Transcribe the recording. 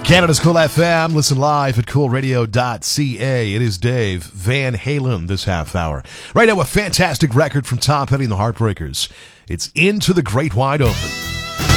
Canada's Cool FM. Listen live at coolradio.ca. It is Dave Van Halen this half hour. Right now, a fantastic record from Tom Petty and the Heartbreakers. It's Into the Great Wide Open.